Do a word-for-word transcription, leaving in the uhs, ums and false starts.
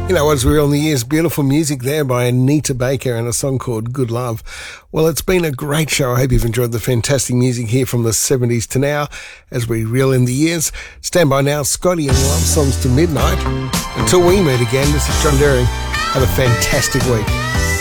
You know, as we reel in the years, beautiful music there by Anita Baker and a song called Good Love. Well, it's been a great show. I hope you've enjoyed the fantastic music here from the seventies to now as we reel in the years. Stand by now, Scotty and Love Songs to Midnight. Until we meet again, this is John Deering. Have a fantastic week.